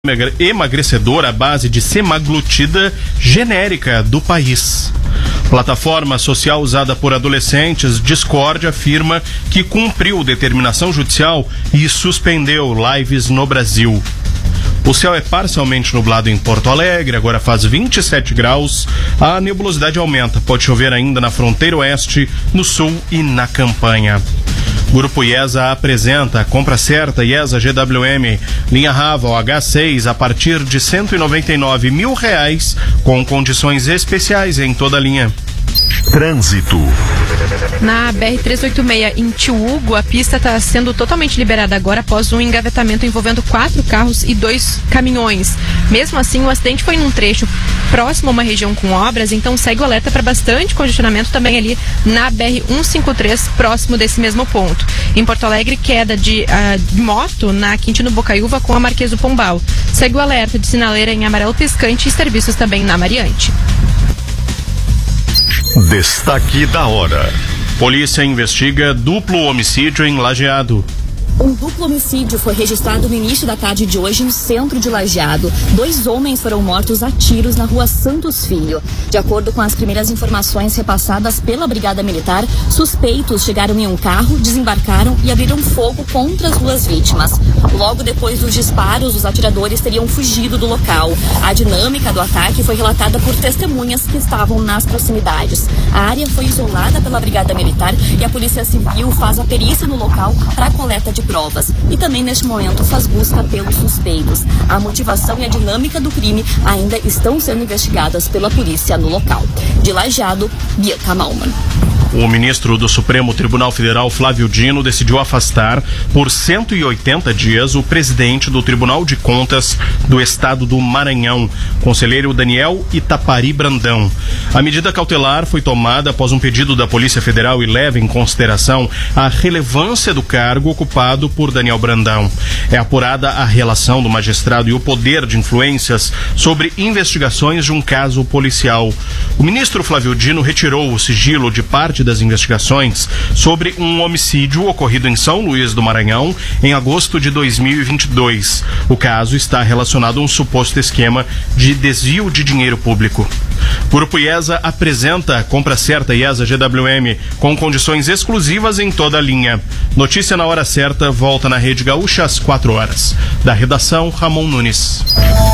emagrecedora à base de semaglutida genérica do país. Plataforma social usada por adolescentes, Discord, afirma que cumpriu determinação judicial e suspendeu lives no Brasil. O céu é parcialmente nublado em Porto Alegre, agora faz 27 graus. A nebulosidade aumenta, pode chover ainda na fronteira oeste, no sul e na campanha. Grupo IESA apresenta a compra certa IESA GWM, linha Raval H6 a partir de R$ 199 mil, com condições especiais em toda a linha. Trânsito. Na BR-386 em Tiúgo, a pista está sendo totalmente liberada agora após um engavetamento envolvendo 4 carros e 2 caminhões. Mesmo assim, o acidente foi num trecho próximo a uma região com obras, então segue o alerta para bastante congestionamento também ali na BR-153, próximo desse mesmo ponto. Em Porto Alegre, queda de moto na Quintino Bocaiúva com a Marquês do Pombal. Segue o alerta de sinaleira em amarelo piscante e serviços também na Mariante. Destaque da hora. Polícia investiga duplo homicídio em Lajeado. Um duplo homicídio foi registrado no início da tarde de hoje no centro de Lajeado. 2 homens foram mortos a tiros na rua Santos Filho. De acordo com as primeiras informações repassadas pela Brigada Militar, suspeitos chegaram em um carro, desembarcaram e abriram fogo contra as 2 vítimas. Logo depois dos disparos, os atiradores teriam fugido do local. A dinâmica do ataque foi relatada por testemunhas que estavam nas proximidades. A área foi isolada pela Brigada Militar e a Polícia Civil faz a perícia no local para a coleta de provas e também neste momento faz busca pelos suspeitos. A motivação e a dinâmica do crime ainda estão sendo investigadas pela polícia no local. De Lajeado, Bia Kamalman. O ministro do Supremo Tribunal Federal, Flávio Dino, decidiu afastar por 180 dias o presidente do Tribunal de Contas do Estado do Maranhão, conselheiro Daniel Itapari Brandão. A medida cautelar foi tomada após um pedido da Polícia Federal e leva em consideração a relevância do cargo ocupado por Daniel Brandão. É apurada a relação do magistrado e o poder de influências sobre investigações de um caso policial. O ministro Flávio Dino retirou o sigilo de parte das investigações sobre um homicídio ocorrido em São Luís do Maranhão em agosto de 2022. O caso está relacionado a um suposto esquema de desvio de dinheiro público. Grupo IESA apresenta a compra certa IESA GWM com condições exclusivas em toda a linha. Notícia na hora certa volta na Rede Gaúcha às 4 horas. Da redação, Ramon Nunes.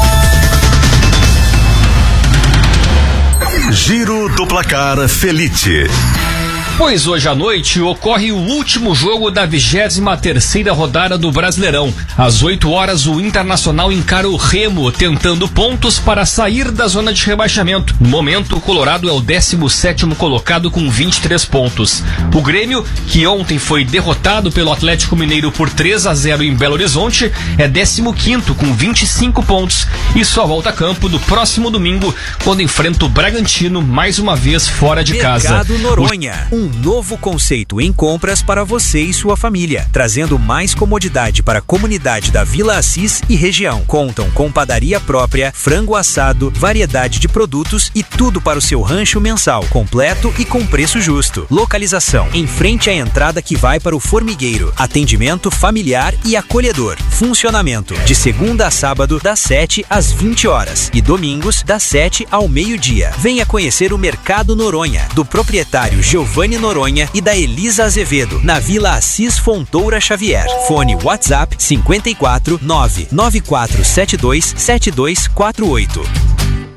Giro do Placar Felite. Pois hoje à noite ocorre o último jogo da 23ª rodada do Brasileirão. Às 8 horas, o Internacional encara o Remo, tentando pontos para sair da zona de rebaixamento. No momento, o Colorado é o 17º colocado com 23 pontos. O Grêmio, que ontem foi derrotado pelo Atlético Mineiro por 3-0 em Belo Horizonte, é 15º com 25 pontos e só volta a campo no próximo domingo, quando enfrenta o Bragantino mais uma vez fora de casa. Mercado Noronha. Um novo conceito em compras para você e sua família, trazendo mais comodidade para a comunidade da Vila Assis e região. Contam com padaria própria, frango assado, variedade de produtos e tudo para o seu rancho mensal, completo e com preço justo. Localização: em frente à entrada que vai para o formigueiro. Atendimento familiar e acolhedor. Funcionamento: de segunda a sábado, das 7 às 20 horas e domingos, das 7 ao meio-dia. Venha conhecer o Mercado Noronha, do proprietário Giovanni Noronha e da Elisa Azevedo, na Vila Assis Fontoura Xavier. Fone WhatsApp 54 99472 7248.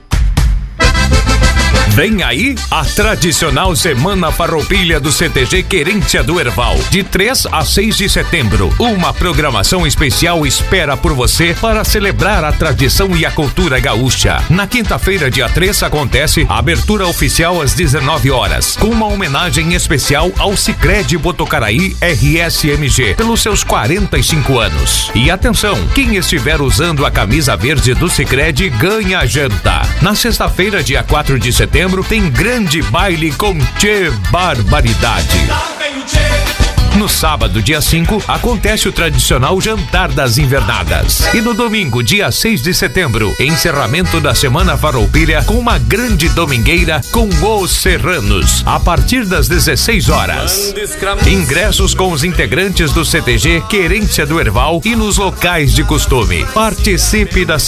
Vem aí a tradicional Semana Farroupilha do CTG Querência do Herval, de 3 a 6 de setembro. Uma programação especial espera por você para celebrar a tradição e a cultura gaúcha. Na quinta-feira, dia 3, acontece a abertura oficial às 19 horas, com uma homenagem especial ao Sicredi Botucaraí RSMG, pelos seus 45 anos. E atenção, quem estiver usando a camisa verde do Sicredi ganha a janta. Na sexta-feira, dia 4 de setembro, tem grande baile com Tchê Barbaridade. No sábado, dia 5, acontece o tradicional Jantar das Invernadas. E no domingo, dia 6 de setembro, encerramento da Semana Farroupilha com uma grande domingueira com os Serranos, a partir das 16 horas. Ingressos com os integrantes do CTG Querência do Erval e nos locais de costume. Participe da